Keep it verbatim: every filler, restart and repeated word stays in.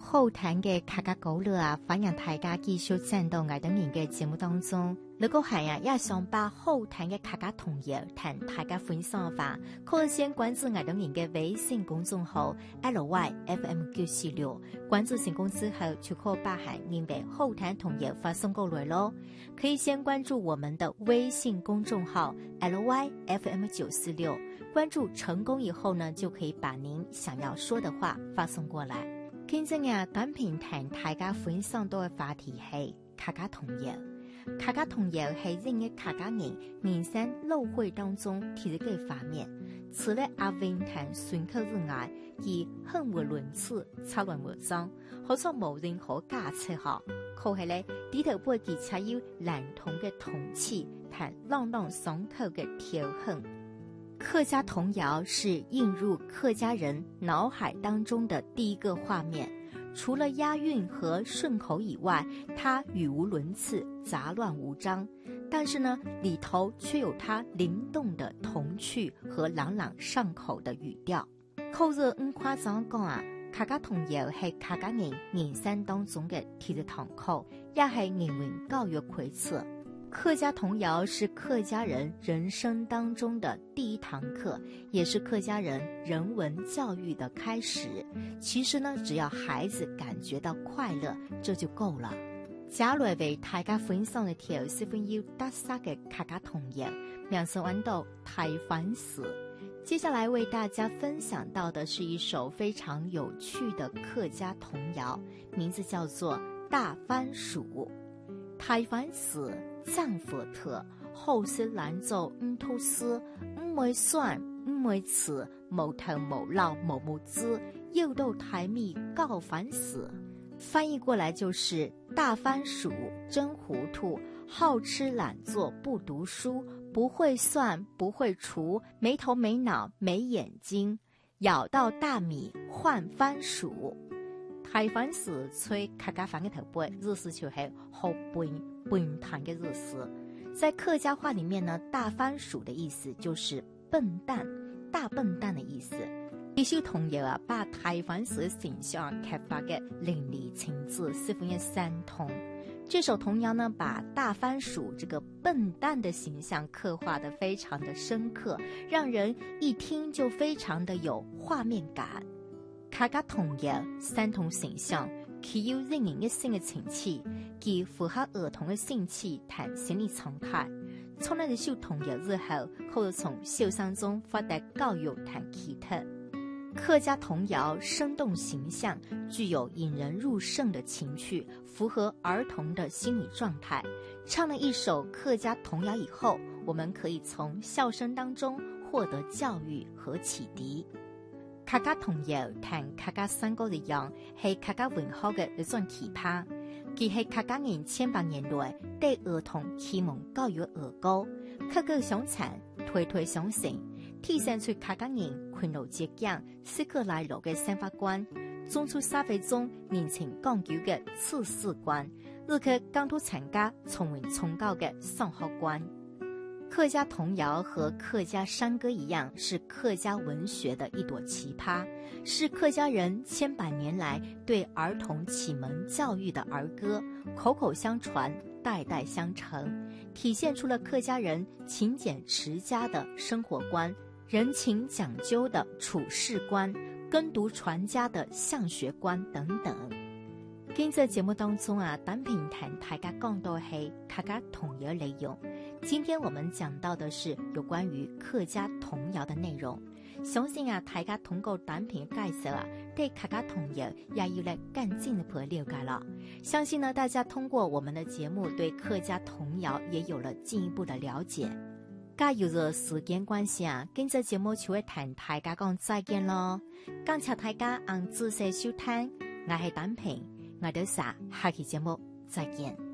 好談嘅客家câu樂啊，歡迎大家繼續站到我哋年嘅節目當中。如果係啊，也想把好談嘅客家童謠同大家分享法，可以先關注我哋年嘅微信公眾號 L Y F M 九四六，關注成功之後就可把係年嘅好談童謠發送過來咯。可以先關注我們的微信公眾號 L Y F M 九四六，關注成功以後呢，就可以把您想要說的話發送過來。今日啊，短片同大家分享到嘅話題係客家童謠。客家童謠係整個客家人人生路會當中提出嘅畫面，除了阿文同順口之外，以很無倫次、插亂無章，好似無任何價值嚇。可係咧，呢頭背記才有藍童嘅童氣同朗朗上口嘅調侃。客家童謠是映入客家人腦海當中的第一個畫面。除了押韻和順口以外，它語無倫次，雜亂無章，但是呢，裏頭卻有它靈動的童趣和朗朗上口的語調。扣着唔誇張講啊，客家童謠係客家人人生當中嘅鐵的堂口，也係人文教育開始。客家童謠是客家人人生當中的第一堂課，也是客家人人文教育的開始。其實呢，只要孩子感覺到快樂，這就夠了。接來為大家分享的條十分有特色嘅客家童謠，名稱揾到大番薯。接下來為大家分享到的是一首非常有趣的客家童謠，名字叫做《大番薯》。大番薯真佛特，好食難做唔吐絲，唔會酸唔會刺，無頭無腦無無滋，又到台米高番薯。翻譯過來就是大番薯真糊塗，好吃懶做不讀書，不會算不會除，沒頭沒腦沒眼睛，咬到大米換番薯。大番薯吹客家話嘅頭背，意思就係好笨笨蛋嘅意思。在客家話裏面呢，大番薯的意思就是笨蛋，大笨蛋的意思。呢首童謠啊，把大番薯形象刻畫嘅淋漓盡致，十分嘅生動。這首童謠呢，把大番薯這個笨蛋的形象刻畫得非常的深刻，讓人一聽就非常的有畫面感。客家童謠生動形象，具有令人一生嘅情趣，既符合兒童嘅興趣同心理狀態。從那個首童謠之後，可以從小生中發達教育同啟特。客家童謠生動形象，具有引人入勝的情趣，符合兒童的心理狀態。唱了一首客家童謠以後，我們可以從笑聲當中獲得教育和啟迪。客家童謠同客家山歌一樣，係客家文化嘅一種奇葩。佢係客家人千百年來對兒童啟蒙教育兒歌，口口相傳，推推相承，體現出客家人勤勞節儉、適可來樂嘅生活觀，種出社會中人情講究嘅處事觀，以及講出參加崇文崇教嘅生活觀。客家童謠和客家山歌一樣，是客家文學的一朵奇葩，是客家人千百年來對兒童啟蒙教育的兒歌，口口相傳，代代相承，體現出了客家人勤儉持家的生活觀，人情講究的處事觀，耕讀傳家的向學觀等等。今在節目當中啊，單平談大家講到係客家童謠內容。今天我們講到的是有關於客家童謠的內容。相信啊，大家通過單品介紹啊，對客家童謠也有了更進一步的了解了。相信呢，大家通過我們的節目，對客家童謠也有了進一步的了解。假如着時間關係啊，今次節目就會同大家講再見咯。感謝大家按仔細收聽，我係單平，我哋下下期節目再見。